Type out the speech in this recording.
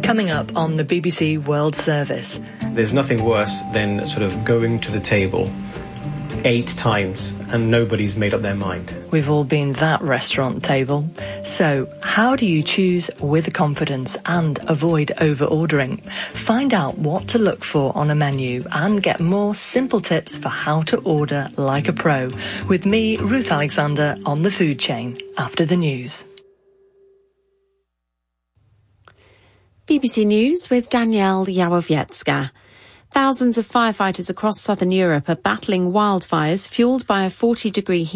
Coming up on the BBC World Service. There's nothing worse than sort of going to the table 8 times and nobody's made up their mind. We've all been that restaurant table. So, how do you choose with confidence and avoid over-ordering? Find out what to look for on a menu and get more simple tips for how to order like a pro. With me, Ruth Alexander, on The Food Chain, after the news. BBC News with Danielle Jałowiecka. Thousands of firefighters across southern Europe are battling wildfires fuelled by a 40-degree heat